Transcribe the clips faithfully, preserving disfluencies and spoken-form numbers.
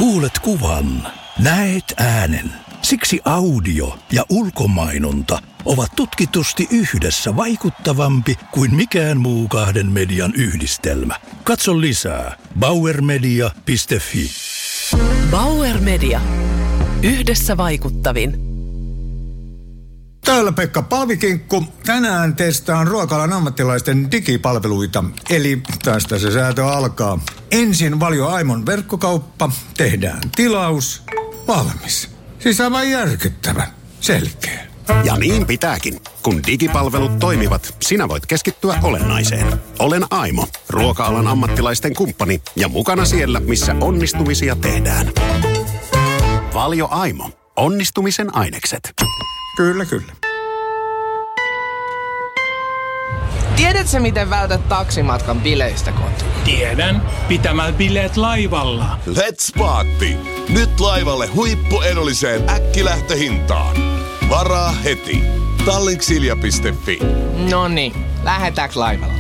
Kuulet kuvan, näet äänen. Siksi audio ja ulkomainonta ovat tutkitusti yhdessä vaikuttavampi kuin mikään muu kahden median yhdistelmä. Katso lisää bauer media piste fi. Bauer Media. Yhdessä vaikuttavin. Täällä Pekka Paavikinkku. Tänään testaan ruoka-alan ammattilaisten digipalveluita. Eli tästä se säätö alkaa. Ensin Valio Aimon verkkokauppa. Tehdään tilaus. Valmis. Siis aivan järkyttävän. Selkeä. Ja niin pitääkin. Kun digipalvelut toimivat, sinä voit keskittyä olennaiseen. Olen Aimo, ruoka-alan ammattilaisten kumppani ja mukana siellä, missä onnistumisia tehdään. Valio Aimo. Onnistumisen ainekset. Kyllä, kyllä. Tiedätkö, miten vältät taksimatkan bileistä kotiin? Tiedän. Pitämällä bileet laivalla. Let's party! Nyt laivalle huippuedulliseen äkkilähtöhintaan. Varaa heti. Tallinksilja piste fi. Noniin, lähdetäänkö laivalle?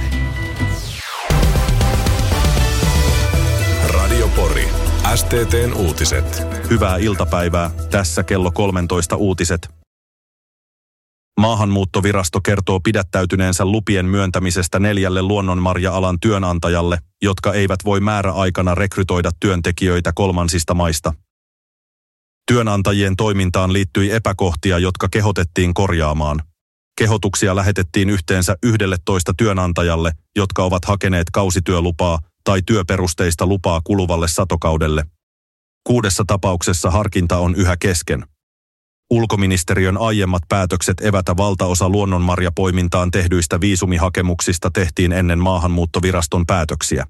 Radio Pori. S T T:n uutiset. Hyvää iltapäivää. Tässä kello kolmetoista uutiset. Maahanmuuttovirasto kertoo pidättäytyneensä lupien myöntämisestä neljälle luonnonmarja-alan työnantajalle, jotka eivät voi määräaikana rekrytoida työntekijöitä kolmansista maista. Työnantajien toimintaan liittyi epäkohtia, jotka kehotettiin korjaamaan. Kehotuksia lähetettiin yhteensä yksitoista työnantajalle, jotka ovat hakeneet kausityölupaa tai työperusteista lupaa kuluvalle satokaudelle. Kuudessa tapauksessa harkinta on yhä kesken. Ulkoministeriön aiemmat päätökset evätä valtaosa luonnonmarjapoimintaan tehdyistä viisumihakemuksista tehtiin ennen maahanmuuttoviraston päätöksiä.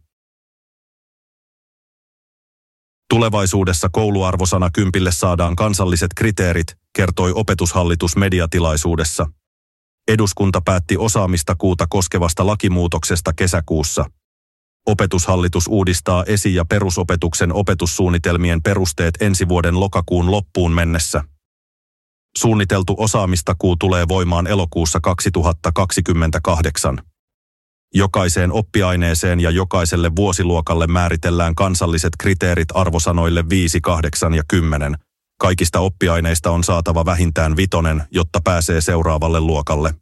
Tulevaisuudessa kouluarvosana kympille saadaan kansalliset kriteerit, kertoi Opetushallitus mediatilaisuudessa. Eduskunta päätti osaamistakuuta koskevasta lakimuutoksesta kesäkuussa. Opetushallitus uudistaa esi- ja perusopetuksen opetussuunnitelmien perusteet ensi vuoden lokakuun loppuun mennessä. Suunniteltu osaamistakuu tulee voimaan elokuussa kaksituhattakaksikymmentäkahdeksan. Jokaiseen oppiaineeseen ja jokaiselle vuosiluokalle määritellään kansalliset kriteerit arvosanoille viisi, kahdeksan ja kymmenen. Kaikista oppiaineista on saatava vähintään vitonen, jotta pääsee seuraavalle luokalle.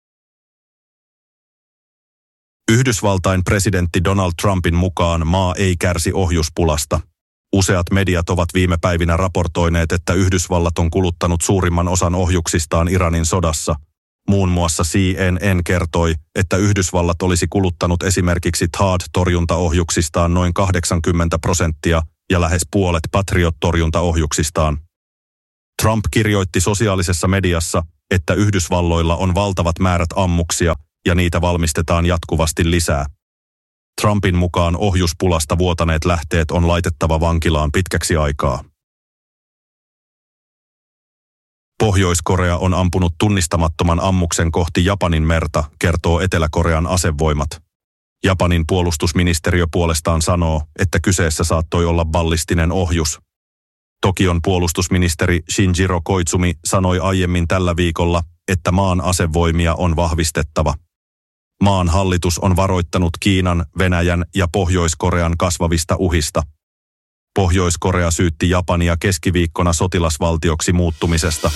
Yhdysvaltain presidentti Donald Trumpin mukaan maa ei kärsi ohjuspulasta. Useat mediat ovat viime päivinä raportoineet, että Yhdysvallat on kuluttanut suurimman osan ohjuksistaan Iranin sodassa. Muun muassa C N N kertoi, että Yhdysvallat olisi kuluttanut esimerkiksi T H A A D-torjuntaohjuksistaan noin kahdeksankymmentä prosenttia ja lähes puolet Patriot-torjuntaohjuksistaan. Trump kirjoitti sosiaalisessa mediassa, että Yhdysvalloilla on valtavat määrät ammuksia ja niitä valmistetaan jatkuvasti lisää. Trumpin mukaan ohjuspulasta vuotaneet lähteet on laitettava vankilaan pitkäksi aikaa. Pohjois-Korea on ampunut tunnistamattoman ammuksen kohti Japanin merta, kertoo Etelä-Korean asevoimat. Japanin puolustusministeriö puolestaan sanoo, että kyseessä saattoi olla ballistinen ohjus. Tokion puolustusministeri Shinjiro Koizumi sanoi aiemmin tällä viikolla, että maan asevoimia on vahvistettava. Maan hallitus on varoittanut Kiinan, Venäjän ja Pohjois-Korean kasvavista uhista. Pohjois-Korea syytti Japania keskiviikkona sotilasvaltioksi muuttumisesta.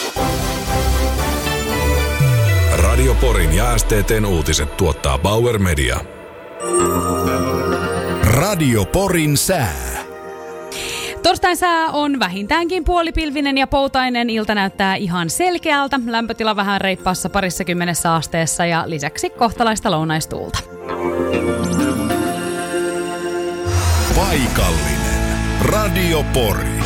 Radio Porin ja S T T:n uutiset tuottaa Bauer Media. Radio Porin sää. Torstain sää on vähintäänkin puolipilvinen ja poutainen. Ilta näyttää ihan selkeältä. Lämpötila vähän reippaassa parissa kymmenessä asteessa ja lisäksi kohtalaista lounaistuulta. Paikallinen Radio Pori.